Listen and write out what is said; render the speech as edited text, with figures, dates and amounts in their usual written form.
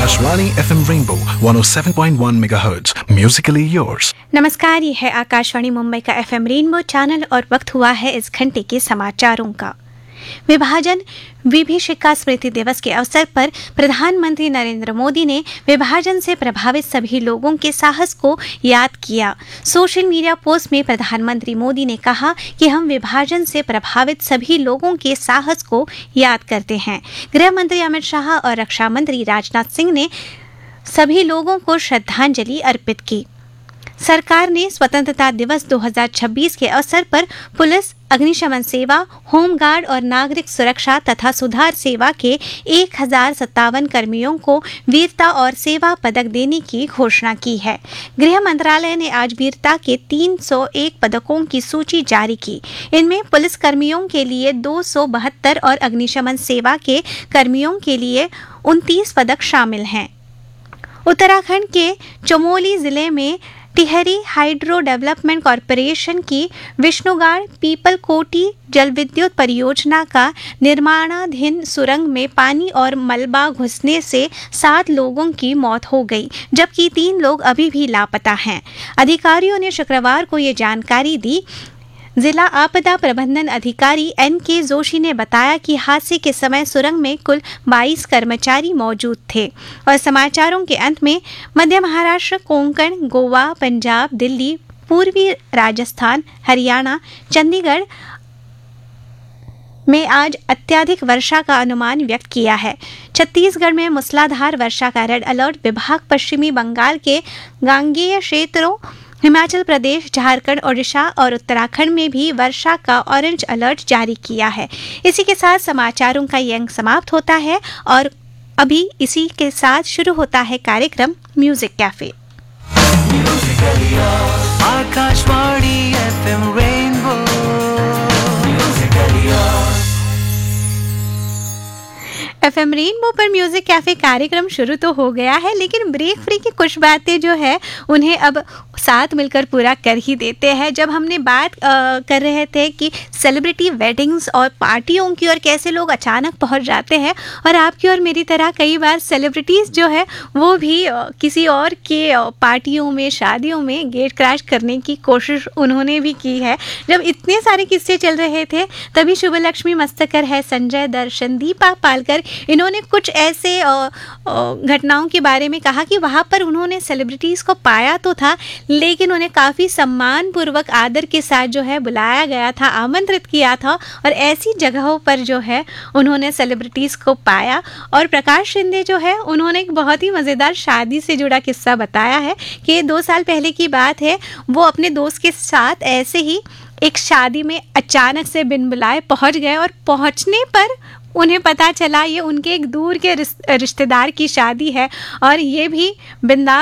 Akashvani FM Rainbow 107.1 MHz. Musically yours. नमस्कार, ये है आकाशवाणी मुंबई का एफएम रेनबो चैनल और वक्त हुआ है इस घंटे के समाचारों का। विभाजन विभीषिका स्मृति दिवस के अवसर पर प्रधानमंत्री नरेंद्र मोदी ने विभाजन से प्रभावित सभी लोगों के साहस को याद किया। सोशल मीडिया पोस्ट में प्रधानमंत्री मोदी ने कहा कि हम विभाजन से प्रभावित सभी लोगों के साहस को याद करते हैं। गृह मंत्री अमित शाह और रक्षा मंत्री राजनाथ सिंह ने सभी लोगों को श्रद्धांजलि अर्पित की। सरकार ने स्वतंत्रता दिवस 2026 के अवसर पर पुलिस, अग्निशमन सेवा, होमगार्ड और नागरिक सुरक्षा तथा सुधार सेवा के 1057 कर्मियों को वीरता और सेवा पदक देने की घोषणा की है। गृह मंत्रालय ने आज वीरता के 301 पदकों की सूची जारी की। इनमें पुलिस कर्मियों के लिए 272 और अग्निशमन सेवा के कर्मियों के लिए 29 पदक शामिल हैं। उत्तराखंड के चमोली जिले में टिहरी हाइड्रो डेवलपमेंट कॉरपोरेशन की विष्णुगाड़ पीपल कोटी जल विद्युत परियोजना का निर्माणाधीन सुरंग में पानी और मलबा घुसने से 7 लोगों की मौत हो गई, जबकि 3 लोग अभी भी लापता हैं। अधिकारियों ने शुक्रवार को ये जानकारी दी। जिला आपदा प्रबंधन अधिकारी NK जोशी ने बताया कि हादसे के समय सुरंग में कुल 22 कर्मचारी मौजूद थे। और समाचारों के अंत में मध्य महाराष्ट्र, कोंकण, गोवा, पंजाब, दिल्ली, पूर्वी राजस्थान, हरियाणा, चंडीगढ़ में आज अत्यधिक वर्षा का अनुमान व्यक्त किया है। छत्तीसगढ़ में मूसलाधार वर्षा का रेड अलर्ट विभाग पश्चिमी बंगाल के गांगेय क्षेत्रों, हिमाचल प्रदेश, झारखंड, ओडिशा और उत्तराखंड में भी वर्षा का ऑरेंज अलर्ट जारी किया है। इसी के साथ समाचारों का ये अंक समाप्त होता है और अभी इसी के साथ शुरू होता है कार्यक्रम music cafe. Akashvani FM rainbow FM rainbow पर म्यूजिक कैफे कार्यक्रम शुरू तो हो गया है, लेकिन ब्रेक फ्री की कुछ बातें जो है उन्हें अब साथ मिलकर पूरा कर ही देते हैं। जब हमने बात कर रहे थे कि सेलिब्रिटी वेडिंग्स और पार्टियों की और कैसे लोग अचानक पहुंच जाते हैं, और आपकी और मेरी तरह कई बार सेलिब्रिटीज़ जो है वो भी किसी और के पार्टियों में, शादियों में गेट क्रैश करने की कोशिश उन्होंने भी की है। जब इतने सारे किस्से चल रहे थे तभी शुभलक्ष्मी मस्तकर है, संजय दर्शन, दीपा पालकर, इन्होंने कुछ ऐसे घटनाओं के बारे में कहा कि वहाँ पर उन्होंने सेलिब्रिटीज़ को पाया तो था, लेकिन उन्हें काफ़ी सम्मानपूर्वक आदर के साथ जो है बुलाया गया था, आमंत्रित किया था, और ऐसी जगहों पर जो है उन्होंने सेलिब्रिटीज़ को पाया। और प्रकाश शिंदे जो है उन्होंने एक बहुत ही मज़ेदार शादी से जुड़ा किस्सा बताया है कि 2 साल पहले की बात है, वो अपने दोस्त के साथ ऐसे ही एक शादी में अचानक से बिन बुलाए पहुँच गए, और पहुँचने पर उन्हें पता चला ये उनके एक दूर के रिश्तेदार की शादी है, और ये भी बिंदास